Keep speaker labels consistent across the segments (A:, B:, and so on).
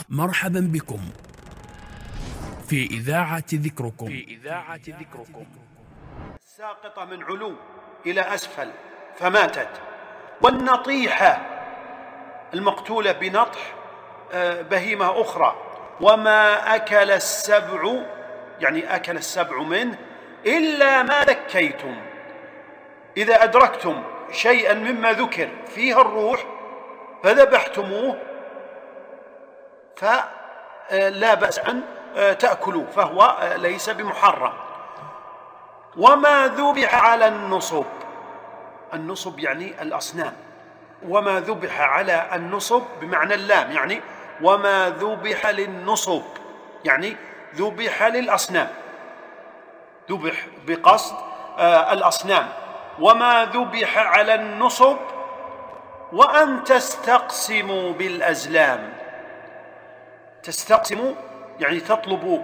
A: مرحبا بكم في إذاعة ذكركم.
B: الساقطة من علو إلى أسفل فماتت، والنطيحة المقتولة بنطح بهيمة أخرى، وما أكل السبع، يعني أكل السبع منه إلا ما ذكيتم. إذا أدركتم شيئا مما ذكر فيها الروح فذبحتموه فلا بأس أن تأكلوا، فهو ليس بمحرم. وما ذبح على النصب، النصب يعني الأصنام، وما ذبح على النصب بمعنى اللام، يعني وما ذبح للنصب يعني ذبح للأصنام، ذبح بقصد الأصنام. وما ذبح على النصب وأن تستقسموا بالأزلام. تستقسموا يعني تطلبوا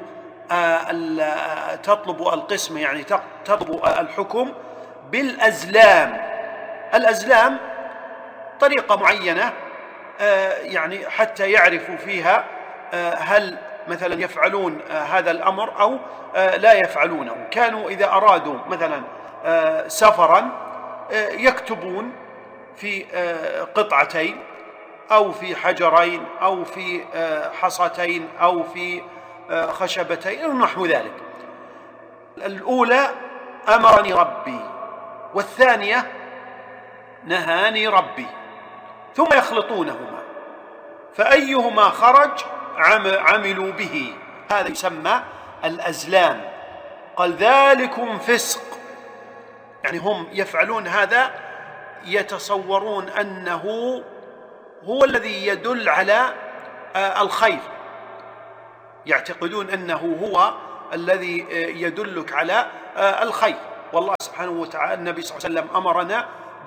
B: القسم، يعني تطلبوا الحكم بالأزلام. الأزلام طريقة معينة يعني حتى يعرفوا فيها هل مثلا يفعلون هذا الأمر أو لا يفعلونه. كانوا إذا أرادوا مثلا سفرا يكتبون في قطعتين أو في حجرين أو في حصتين أو في خشبتين أو نحو ذلك. الأولى أمرني ربي، والثانية نهاني ربي، ثم يخلطونهما فأيهما خرج عملوا به. هذا يسمى الأزلام. قال ذلكم فسق، يعني هم يفعلون هذا يتصورون أنه هو الذي يدل على الخير، يعتقدون أنه هو الذي يدلك على الخير. والله سبحانه وتعالى النبي صلى الله عليه وسلم أمرنا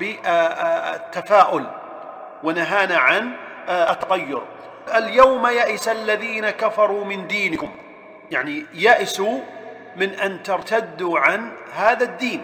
B: بالتفاؤل ونهانا عن التطير. اليوم يئس الذين كفروا من دينكم، يعني يئسوا من أن ترتدوا عن هذا الدين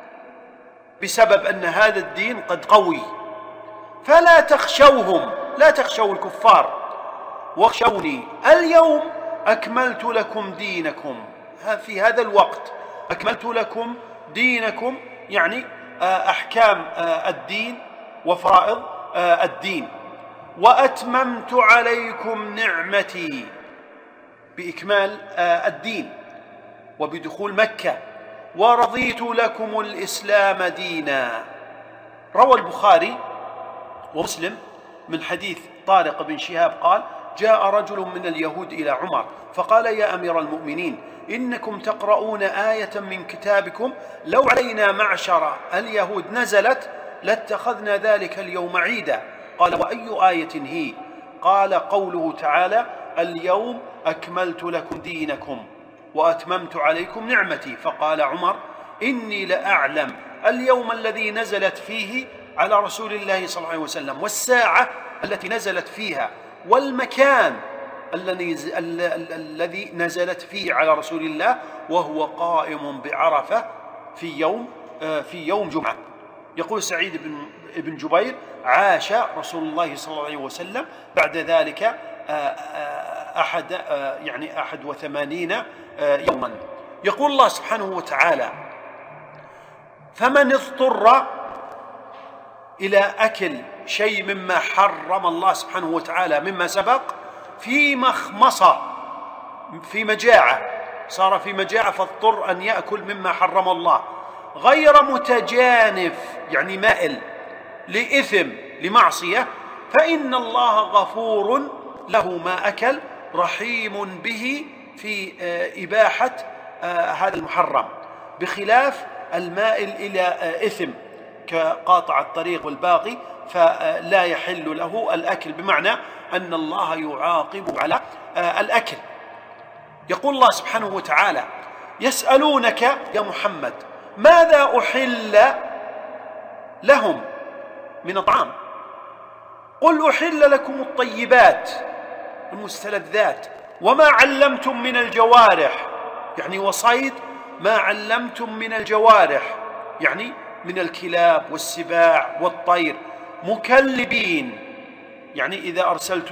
B: بسبب أن هذا الدين قد قوي. فلا تخشوهم، لا تخشوا الكفار، واخشوني اليوم أكملت لكم دينكم. في هذا الوقت أكملت لكم دينكم يعني أحكام الدين وفرائض الدين، وأتممت عليكم نعمتي بإكمال الدين وبدخول مكة، ورضيت لكم الإسلام دينا. روى البخاري ومسلم من حديث طارق بن شهاب قال: جاء رجل من اليهود إلى عمر فقال: يا أمير المؤمنين، إنكم تقرؤون آية من كتابكم لو علينا معشر اليهود نزلت لاتخذنا ذلك اليوم عيدا. قال: وأي آية هي؟ قال: قوله تعالى: اليوم أكملت لكم دينكم وأتممت عليكم نعمتي. فقال عمر: إني لأعلم اليوم الذي نزلت فيه على رسول الله صلى الله عليه وسلم، والساعة التي نزلت فيها، والمكان الذي نزلت فيه على رسول الله، وهو قائم بعرفة في يوم جمعة. يقول سعيد بن جبير: عاش رسول الله صلى الله عليه وسلم بعد ذلك 81 يوما. يقول الله سبحانه وتعالى: فمن اضطر إلى أكل شيء مما حرم الله سبحانه وتعالى مما سبق في مخمصة، في مجاعة، صار في مجاعة فاضطر أن يأكل مما حرم الله، غير متجانف يعني مائل لإثم لمعصية، فإن الله غفور له ما أكل رحيم به في إباحة هذا المحرم، بخلاف المائل إلى إثم كقاطع الطريق والباغي فلا يحل له الأكل، بمعنى أن الله يعاقب على الأكل. يقول الله سبحانه وتعالى: يسألونك يا محمد ماذا أحل لهم من الطعام؟ قل أحل لكم الطيبات المستلذات وما علمتم من الجوارح، يعني وصيد ما علمتم من الجوارح، يعني من الكلاب والسباع والطير، مكلبين يعني إذا أرسلتوه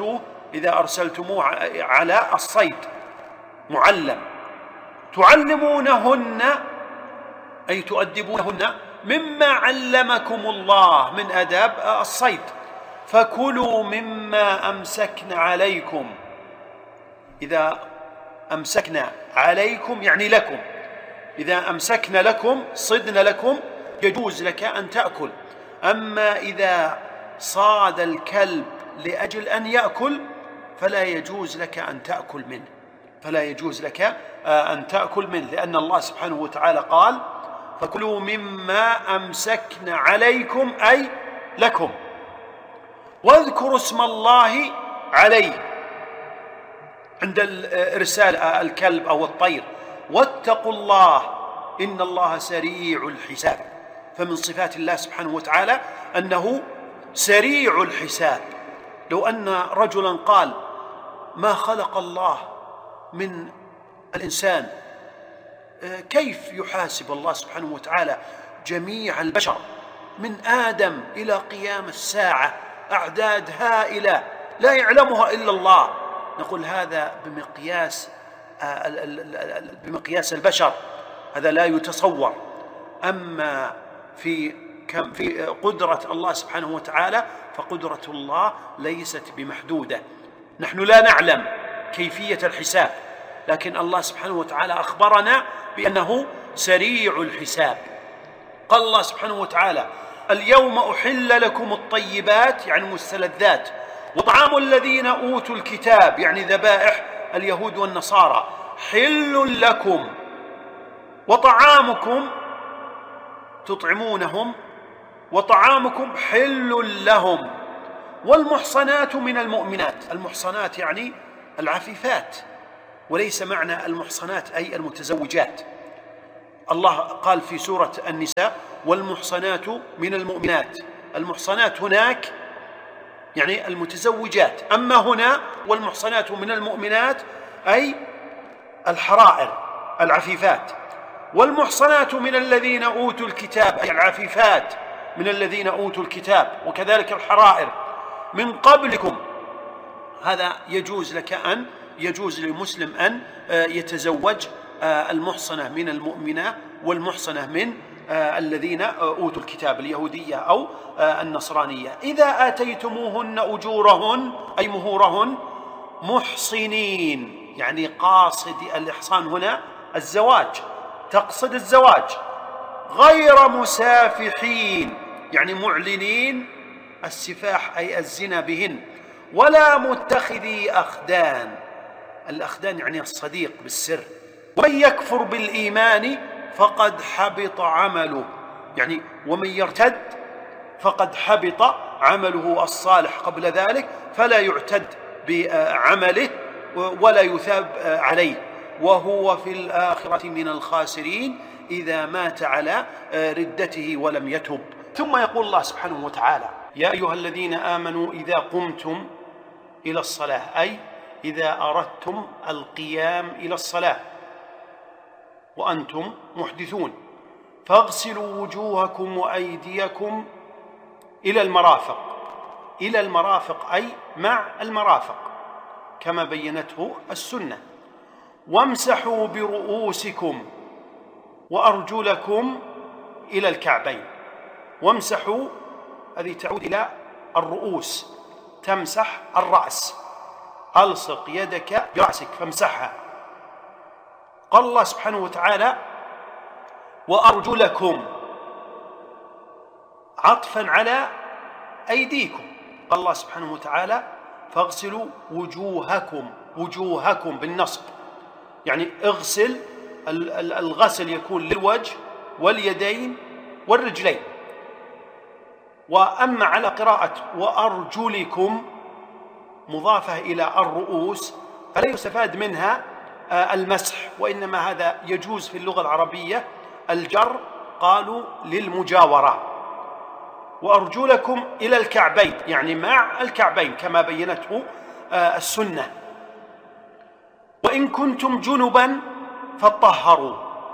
B: إذا أرسلتموه على الصيد معلم، تعلمونهن أي تؤدبونهن مما علمكم الله من آداب الصيد، فكلوا مما أمسكن عليكم. إذا أمسكنا عليكم يعني لكم، إذا أمسكنا لكم صدنا لكم يجوز لك أن تأكل. أما إذا صاد الكلب لأجل أن يأكل فلا يجوز لك أن تأكل منه، فلا يجوز لك أن تأكل منه، لأن الله سبحانه وتعالى قال فكلوا مما أمسكن عليكم أي لكم، واذكروا اسم الله عليه عند إرسال الكلب أو الطير، واتقوا الله إن الله سريع الحساب. فمن صفات الله سبحانه وتعالى أنه سريع الحساب. لو أن رجلا قال ما خلق الله من الإنسان، كيف يحاسب الله سبحانه وتعالى جميع البشر من آدم إلى قيام الساعة، أعداد هائلة لا يعلمها إلا الله؟ نقول هذا بمقياس البشر، هذا لا يتصور. أما في قدرة الله سبحانه وتعالى فقدرة الله ليست بمحدودة. نحن لا نعلم كيفية الحساب، لكن الله سبحانه وتعالى أخبرنا بأنه سريع الحساب. قال الله سبحانه وتعالى اليوم أحل لكم الطيبات يعني المستلذات، وطعام الذين أوتوا الكتاب يعني ذبائح اليهود والنصارى حل لكم، وطعامكم تطعمونهم وطعامكم حل لهم، والمحصنات من المؤمنات. المحصنات يعني العفيفات، وليس معنى المحصنات أي المتزوجات. الله قال في سورة النساء والمحصنات من المؤمنات، المحصنات هناك يعني المتزوجات، أما هنا والمحصنات من المؤمنات أي الحرائر العفيفات. والمحصنات من الذين أوتوا الكتاب أي العفيفات من الذين أوتوا الكتاب، وكذلك الحرائر من قبلكم. هذا يجوز للمسلم أن يتزوج المحصنة من المؤمنة والمحصنة من الذين أوتوا الكتاب اليهودية أو النصرانية. إذا آتيتموهن أجورهن أي مهورهن محصنين يعني قاصد الإحصان هنا الزواج، تقصد الزواج، غير مسافحين يعني معلنين السفاح أي الزنا بهن، ولا متخذي أخدان، الأخدان يعني الصديق بالسر. ومن يكفر بالإيمان فقد حبط عمله، يعني ومن يرتد فقد حبط عمله الصالح قبل ذلك، فلا يعتد بعمله ولا يثاب عليه، وهو في الآخرة من الخاسرين إذا مات على ردته ولم يتب. ثم يقول الله سبحانه وتعالى يا أيها الذين آمنوا إذا قمتم إلى الصلاة أي إذا أردتم القيام إلى الصلاة وأنتم محدثون فاغسلوا وجوهكم وأيديكم إلى المرافق. إلى المرافق أي مع المرافق كما بينته السنة. وامسحوا برؤوسكم وأرجلكم إلى الكعبين. وامسحوا هذه تعود إلى الرؤوس، تمسح الرأس، ألصق يدك برأسك فامسحها. قال الله سبحانه وتعالى وأرجلكم عطفا على أيديكم. قال الله سبحانه وتعالى فاغسلوا وجوهكم بالنصب، يعني اغسل، الغسل يكون للوجه واليدين والرجلين. وأما على قراءة وأرجلكم مضافة إلى الرؤوس فلا يستفاد منها المسح، وإنما هذا يجوز في اللغة العربية الجر، قالوا للمجاورة. وأرجلكم إلى الكعبين يعني مع الكعبين كما بينته السنة. وإن كنتم جنبا فطهروا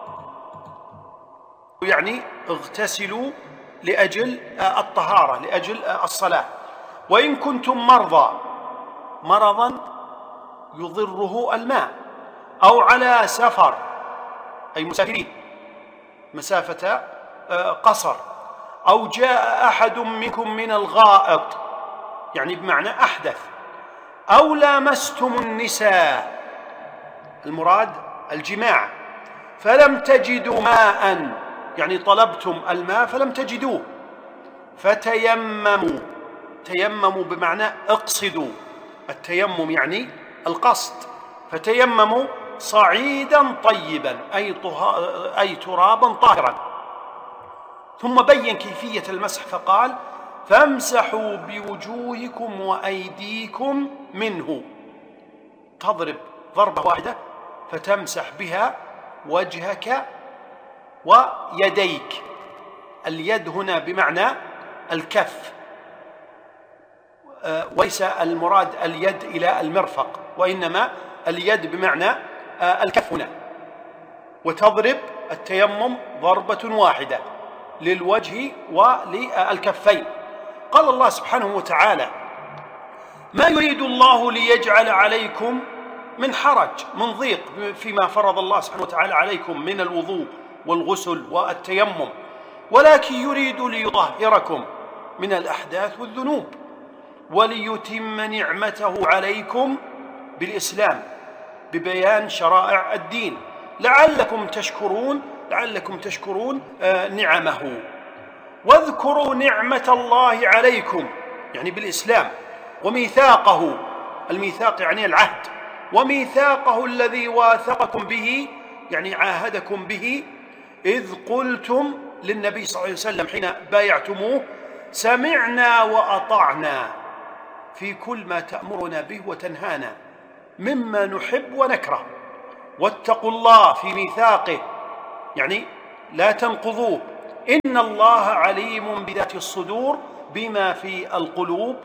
B: يعني اغتسلوا لأجل الطهارة لأجل الصلاة. وإن كنتم مرضى مرضا يضره الماء، أو على سفر أي مسافرين مسافة قصر، أو جاء أحد منكم من الغائط يعني بمعنى أحدث، أو لامستم النساء المراد الجماع فلم تجدوا ماء يعني طلبتم الماء فلم تجدوه، فتيمموا، تيمموا بمعنى اقصدوا، التيمم يعني القصد، فتيمموا صعيدا طيبا أي ترابا طاهرا. ثم بين كيفية المسح فقال فامسحوا بوجوهكم وأيديكم منه، تضرب ضربة واحدة فتمسح بها وجهك ويديك. اليد هنا بمعنى الكف، وليس المراد اليد إلى المرفق، وإنما اليد بمعنى الكف هنا. وتضرب التيمم ضربة واحدة للوجه وللكفين. قال الله سبحانه وتعالى ما يريد الله ليجعل عليكم من حرج، من ضيق فيما فرض الله سبحانه وتعالى عليكم من الوضوء والغسل والتيمم، ولكن يريد ليطهركم من الأحداث والذنوب وليتم نعمته عليكم بالإسلام ببيان شرائع الدين لعلكم تشكرون نعمه. واذكروا نعمة الله عليكم يعني بالإسلام، وميثاقه، الميثاق يعني العهد، وميثاقه الذي واثقكم به يعني عاهدكم به إذ قلتم للنبي صلى الله عليه وسلم حين بايعتموه سمعنا وأطعنا في كل ما تأمرنا به وتنهانا مما نحب ونكره، واتقوا الله في ميثاقه يعني لا تنقضوه، إن الله عليم بذات الصدور بما في القلوب،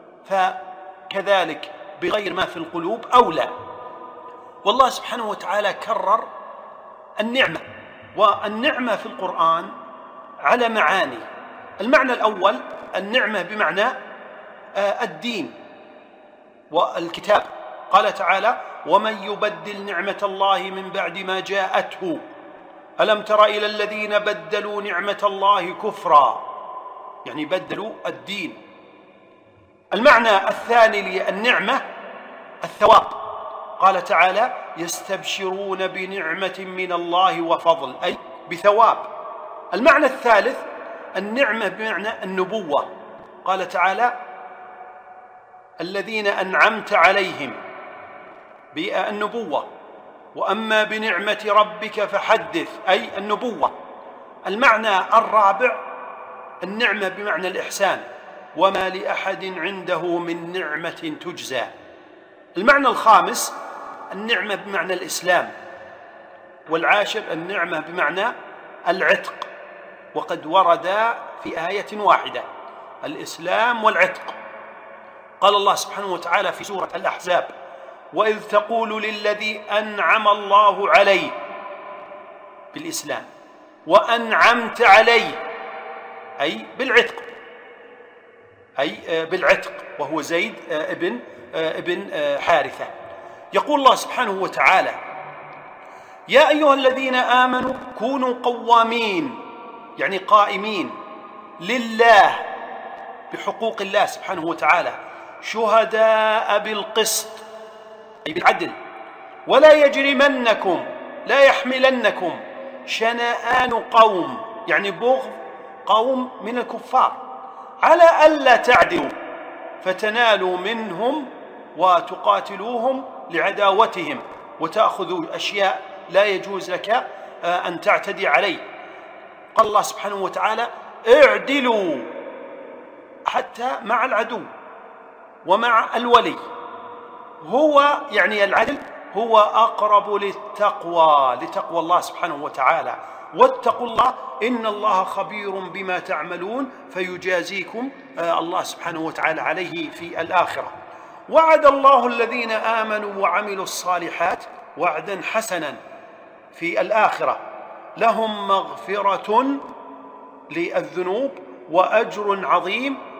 B: فكذلك بغير ما في القلوب أولى. والله سبحانه وتعالى كرر النعمة، والنعمة في القرآن على معاني. المعنى الأول النعمة بمعنى الدين والكتاب، قال تعالى ومن يبدل نعمة الله من بعد ما جاءته ألم تر إلى الذين بدلوا نعمة الله كفرا، يعني بدلوا الدين. المعنى الثاني للنعمة الثواب، قال تعالى يستبشرون بنعمة من الله وفضل أي بثواب. المعنى الثالث النعمة بمعنى النبوة، قال تعالى الذين أنعمت عليهم بالنبوة، وأما بنعمة ربك فحدث أي النبوة. المعنى الرابع النعمة بمعنى الإحسان، وما لأحد عنده من نعمة تجزى. المعنى الخامس النعمة بمعنى الإسلام، والعاشر النعمة بمعنى العتق، وقد ورد في آية واحدة الإسلام والعتق. قال الله سبحانه وتعالى في سورة الأحزاب وإذ تقول للذي أنعم الله عليه بالإسلام وأنعمت عليه أي بالعتق وهو زيد ابن حارثة. يقول الله سبحانه وتعالى يا أيها الذين آمنوا كونوا قوامين يعني قائمين لله بحقوق الله سبحانه وتعالى شهداء بالقسط أي بالعدل، ولا يجرمنكم لا يحملنكم شنآن قوم يعني بغض قوم من الكفار على ألا تعدلوا فتنالوا منهم وتقاتلوهم لعداوتهم وتأخذوا أشياء لا يجوز لك أن تعتدي عليه. قال الله سبحانه وتعالى اعدلوا حتى مع العدو ومع الولي، هو يعني العدل هو أقرب لتقوى الله سبحانه وتعالى، واتقوا الله إن الله خبير بما تعملون فيجازيكم الله سبحانه وتعالى عليه في الآخرة. وعد الله الذين آمنوا وعملوا الصالحات وعدا حسنا في الآخرة لهم مغفرة للذنوب وأجر عظيم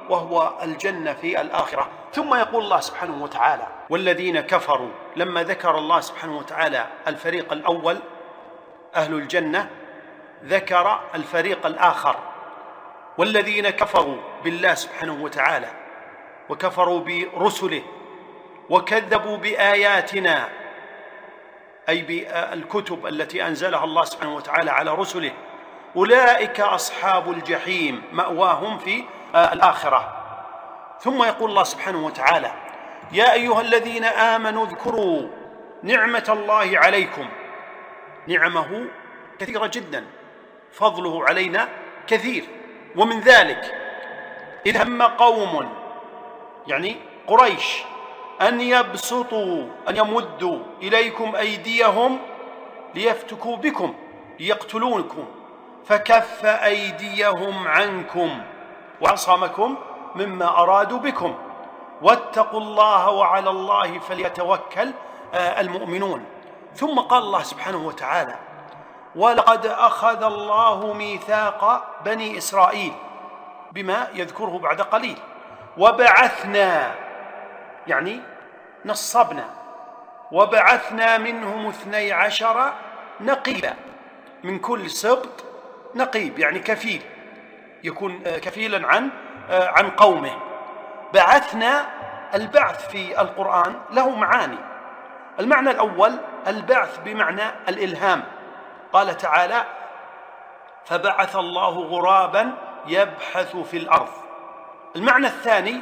B: وهو الجنة في الآخرة. ثم يقول الله سبحانه وتعالى: والذين كفروا، لما ذكر الله سبحانه وتعالى الفريق الأول أهل الجنة ذكر الفريق الآخر، والذين كفروا بالله سبحانه وتعالى وكفروا برسله وكذبوا بآياتنا، أي بالكتب التي أنزلها الله سبحانه وتعالى على رسله، أولئك أصحاب الجحيم مأواهم في الآخرة. ثم يقول الله سبحانه وتعالى: يا أيها الذين آمنوا اذكروا نعمة الله عليكم. نعمه كثيرة جدا، فضله علينا كثير، ومن ذلك إذ هم قوم، يعني قريش، أن يمدوا إليكم أيديهم ليفتكوا بكم ليقتلونكم، فكف أيديهم عنكم وعصمكم مما أرادوا بكم، واتقوا الله وعلى الله فليتوكل المؤمنون. ثم قال الله سبحانه وتعالى: ولقد أخذ الله ميثاق بني إسرائيل، بما يذكره بعد قليل، وبعثنا، يعني نصبنا، وبعثنا منهم 12 نقيبا، من كل سبط نقيب، يعني كفيل، يكون كفيلا عن قومه. بعثنا، البعث في القرآن له معاني. المعنى الأول البعث بمعنى الإلهام، قال تعالى: فبعث الله غرابا يبحث في الأرض. المعنى الثاني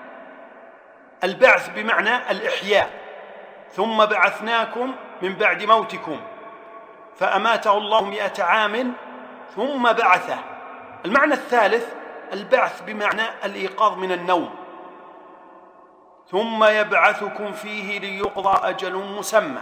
B: البعث بمعنى الإحياء، ثم بعثناكم من بعد موتكم فأماته الله 100 عام ثم بعثه. المعنى الثالث البعث بمعنى الإيقاظ من النوم، ثم يبعثكم فيه ليقضى أجل مسمى،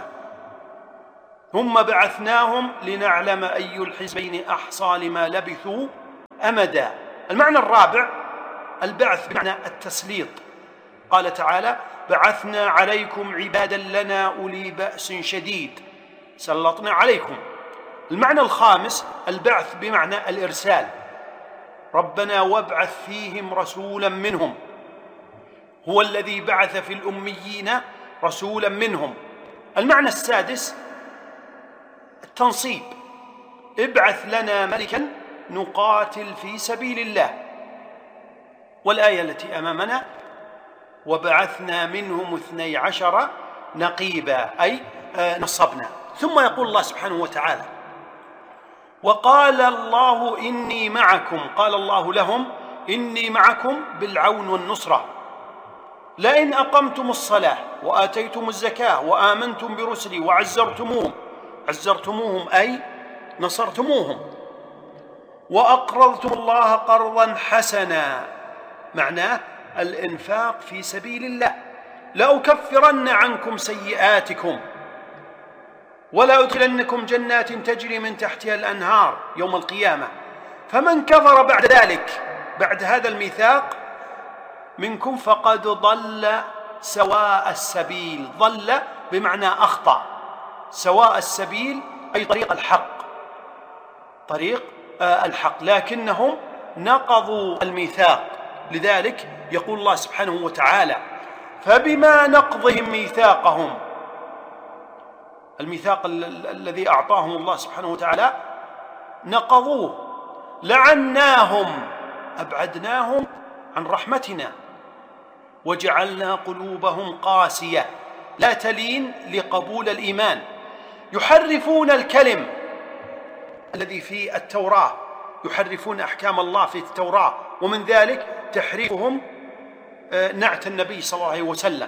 B: ثم بعثناهم لنعلم أي الحزبين أحصى لما لبثوا أمدا. المعنى الرابع البعث بمعنى التسليط، قال تعالى: بعثنا عليكم عبادا لنا أولي بأس شديد سلطنا عليكم. المعنى الخامس البعث بمعنى الإرسال، ربنا وابعث فيهم رسولا منهم، هو الذي بعث في الأميين رسولا منهم. المعنى السادس التنصيب، ابعث لنا ملكا نقاتل في سبيل الله. والآية التي أمامنا: وبعثنا منهم 12 نقيبا، أي نصبنا. ثم يقول الله سبحانه وتعالى: وقال الله إني معكم، قال الله لهم: إني معكم بالعون والنصرة، لئن أقمتم الصلاة وآتيتم الزكاة وآمنتم برسلي وعزرتموهم أي نصرتموهم، وأقرضتم الله قرضا حسنا، معناه الإنفاق في سبيل الله، لأكفرن عنكم سيئاتكم ولا أدخلنكم جنات تجري من تحتها الأنهار يوم القيامة، فمن كفر بعد ذلك، بعد هذا الميثاق منكم، فقد ضل سواء السبيل. ضل بمعنى أخطأ، سواء السبيل أي طريق الحق، طريق الحق، لكنهم نقضوا الميثاق. لذلك يقول الله سبحانه وتعالى: فبما نقضهم ميثاقهم، الميثاق الذي أعطاهم الله سبحانه وتعالى نقضوه، لعناهم، أبعدناهم عن رحمتنا، وجعلنا قلوبهم قاسية لا تلين لقبول الإيمان، يحرفون الكلم الذي في التوراة، يحرفون أحكام الله في التوراة، ومن ذلك تحريفهم نعت النبي صلى الله عليه وسلم،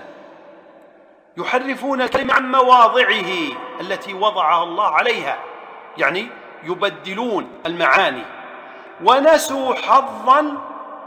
B: يحرفون الكلمة عن مواضعه التي وضعها الله عليها، يعني يبدلون المعاني، ونسوا حظا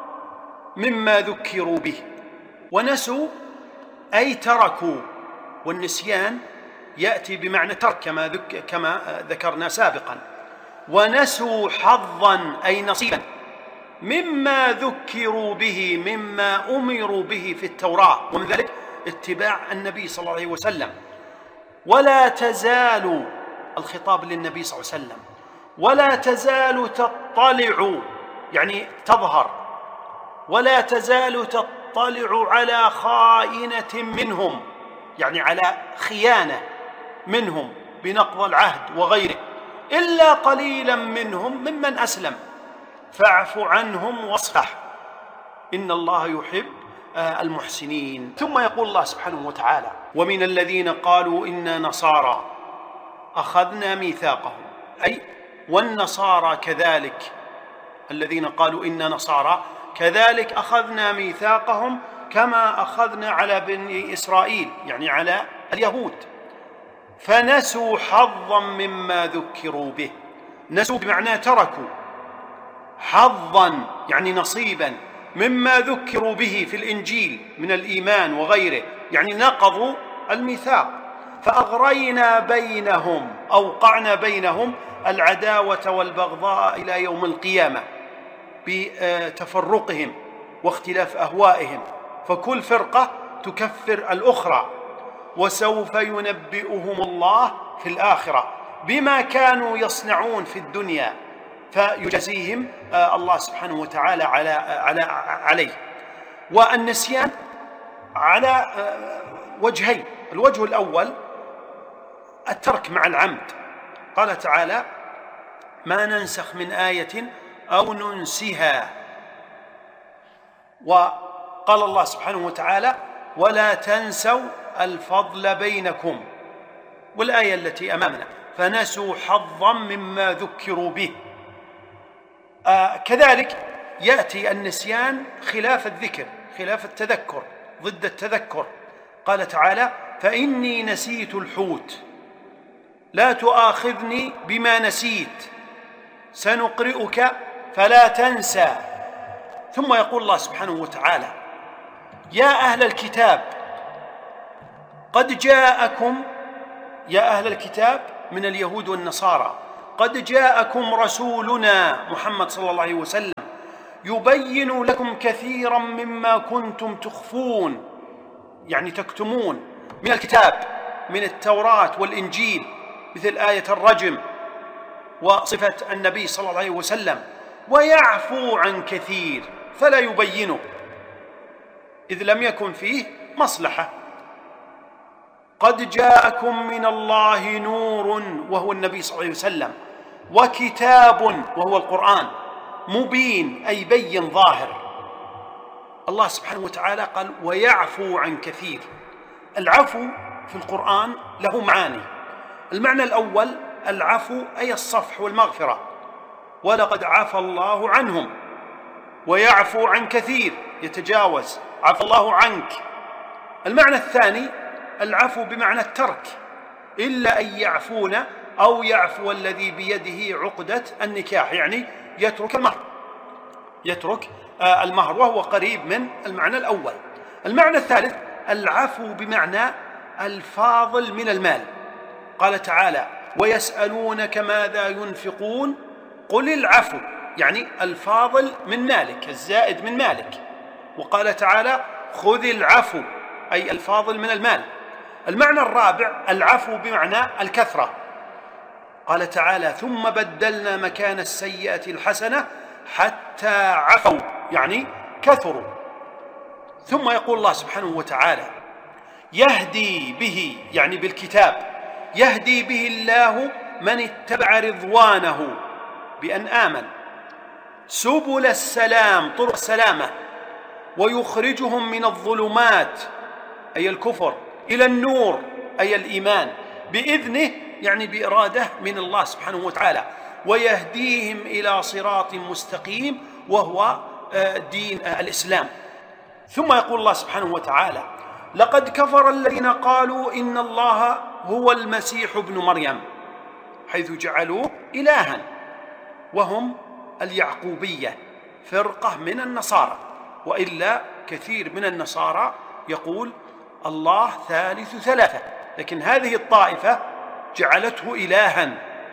B: مما ذكروا به. ونسوا أي تركوا، والنسيان يأتي بمعنى ترك كما ذكرنا سابقا. ونسوا حظا أي نصيبا مما ذكروا به، مما أمروا به في التوراة، ومن ذلك اتباع النبي صلى الله عليه وسلم. ولا تزال، الخطاب للنبي صلى الله عليه وسلم، ولا تزال تطلع، يعني تظهر ولا تزال تطلع على خائنة منهم، يعني على خيانة منهم بنقض العهد وغيره، إلا قليلا منهم ممن أسلم فاعف عنهم واصفح إن الله يحب المحسنين. ثم يقول الله سبحانه وتعالى: ومن الذين قالوا إنا نصارى أخذنا ميثاقهم، أي والنصارى كذلك، الذين قالوا إنا نصارى كذلك أخذنا ميثاقهم كما أخذنا على بني إسرائيل، يعني على اليهود، فنسوا حظا مما ذكروا به. نسوا بمعنى تركوا، حظا يعني نصيبا مما ذكروا به في الإنجيل من الإيمان وغيره، يعني نقضوا الميثاق، فأغرينا بينهم، أوقعنا بينهم العداوة والبغضاء إلى يوم القيامة بتفرقهم واختلاف أهوائهم، فكل فرقة تكفر الأخرى، وسوف ينبئهم الله في الآخرة بما كانوا يصنعون في الدنيا، فيجزيهم الله سبحانه وتعالى عليه. والنسيان على وجهين: الوجه الأول الترك مع العمد، قال تعالى: ما ننسخ من آية أو ننسها، وقال الله سبحانه وتعالى: ولا تنسوا الفضل بينكم، والآية التي أمامنا: فنسوا حظا مما ذكروا به. كذلك يأتي النسيان خلاف الذكر، خلاف التذكر، ضد التذكر. قال تعالى: فإني نسيت الحوت لا تؤاخذني بما نسيت سنقرئك فلا تنسى. ثم يقول الله سبحانه وتعالى: يا أهل الكتاب قد جاءكم، يا أهل الكتاب من اليهود والنصارى، قد جاءكم رسولنا محمد صلى الله عليه وسلم يبين لكم كثيرا مما كنتم تخفون، يعني تكتمون، من الكتاب، من التوراة والإنجيل، مثل آية الرجم وصفة النبي صلى الله عليه وسلم، ويعفو عن كثير فلا يبينه إذ لم يكن فيه مصلحة. قد جاءكم من الله نور وهو النبي صلى الله عليه وسلم، وكتاب وهو القرآن، مبين أي بين ظاهر. الله سبحانه وتعالى قال: ويعفو عن كثير. العفو في القرآن له معاني. المعنى الأول العفو أي الصفح والمغفرة، ولقد عفى الله عنهم، ويعفو عن كثير يتجاوز، عفى الله عنك. المعنى الثاني العفو بمعنى الترك، إلا أن يعفون أو يعفو الذي بيده عقدة النكاح، يعني يترك المهر، يترك المهر، وهو قريب من المعنى الأول. المعنى الثالث العفو بمعنى الفاضل من المال. قال تعالى: ويسألونك ماذا ينفقون قل العفو، يعني الفاضل من مالك، الزائد من مالك. وقال تعالى: خذ العفو أي الفاضل من المال. المعنى الرابع العفو بمعنى الكثرة. قال تعالى: ثم بدلنا مكان السيئة الحسنة حتى عفوا، يعني كثروا. ثم يقول الله سبحانه وتعالى: يهدي به، يعني بالكتاب، يهدي به الله من اتبع رضوانه بأن آمن، سبل السلام، طرق السلامة، ويخرجهم من الظلمات أي الكفر إلى النور أي الإيمان، بإذنه يعني بإرادة من الله سبحانه وتعالى، ويهديهم إلى صراط مستقيم وهو دين الإسلام. ثم يقول الله سبحانه وتعالى: لقد كفر الذين قالوا إن الله هو المسيح ابن مريم، حيث جعلوه إلها، وهم اليعقوبية، فرقة من النصارى، وإلا كثير من النصارى يقول الله ثالث ثلاثة، لكن هذه الطائفة جعلته إلها.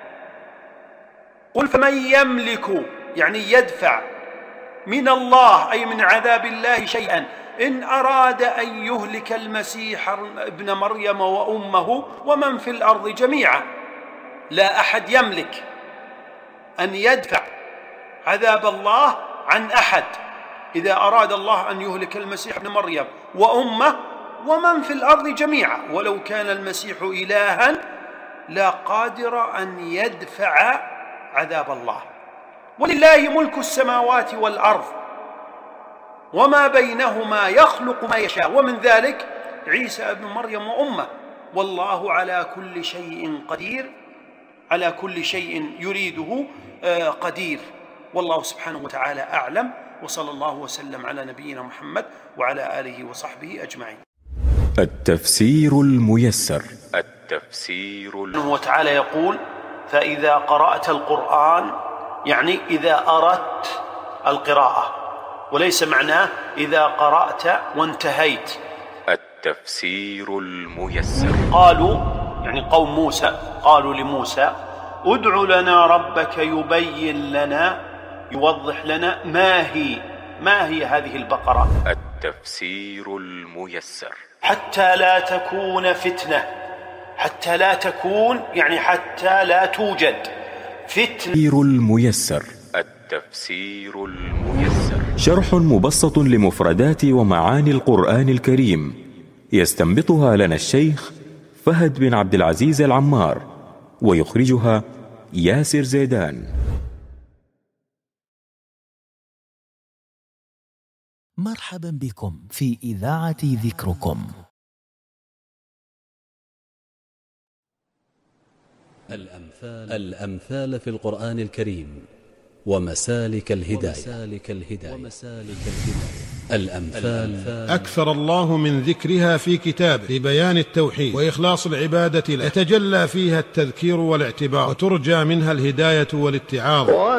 B: قل فمن يملك، يعني يدفع، من الله أي من عذاب الله شيئا إن أراد أن يهلك المسيح ابن مريم وأمه ومن في الأرض جميعا. لا أحد يملك أن يدفع عذاب الله عن أحد إذا أراد الله أن يهلك المسيح ابن مريم وأمه ومن في الأرض جميعا ولو كان المسيح إلها لا قادر أن يدفع عذاب الله. ولله ملك السماوات والأرض وما بينهما يخلق ما يشاء، ومن ذلك عيسى ابن مريم وأمه، والله على كل شيء قدير، على كل شيء يريده قدير. والله سبحانه وتعالى أعلم، وصلى الله وسلم على نبينا محمد وعلى آله وصحبه أجمعين.
C: التفسير الميسر.
B: سبحانه وتعالى يقول: فإذا قرأت القرآن، يعني إذا أردت القراءة، وليس معناه إذا قرأت وانتهيت.
C: التفسير الميسر.
B: قالوا، يعني قوم موسى، قالوا لموسى: ادع لنا ربك يبين لنا، يوضح لنا ما هي هذه البقرة.
C: التفسير الميسر.
B: حتى لا تكون فتنة، حتى لا تكون يعني حتى لا توجد فتنة.
C: التفسير الميسر. التفسير الميسر شرح مبسط لمفردات ومعاني القرآن الكريم، يستنبطها لنا الشيخ فهد بن عبد العزيز العمار، ويخرجها ياسر زيدان.
D: مرحبا بكم في إذاعة ذكركم.
E: الأمثال في القرآن الكريم ومسالك الهداية. الأمثال
F: أكثر الله من ذكرها في كتابه لبيان التوحيد وإخلاص العبادة له، يتجلى فيها التذكير والاعتبار، وترجى منها الهداية والاتعاظ.